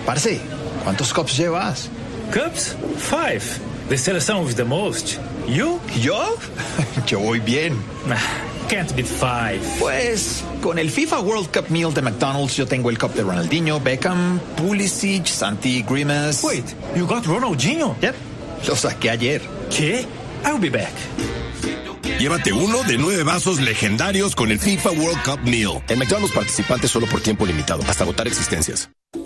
Parce, ¿cuántos cups llevas? Cups? 5. The selección with the most. You? ¿Yo? Yo voy bien. Can't beat 5. Pues con el FIFA World Cup Meal de McDonald's yo tengo el cup de Ronaldinho, Beckham, Pulisic, Santi, Grimace. Wait, you got Ronaldinho? Yep, lo saqué ayer. ¿Qué? I'll be back. Llévate uno de 9 vasos legendarios con el FIFA World Cup Meal. En McDonald's, participantes solo por tiempo limitado, hasta agotar existencias.